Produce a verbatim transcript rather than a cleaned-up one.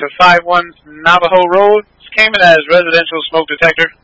to five one Navajo Road. This came in as residential smoke detector.